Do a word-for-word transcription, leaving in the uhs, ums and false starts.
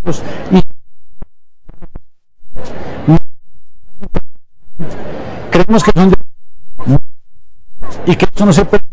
y creemos que son de, y que eso no se puede,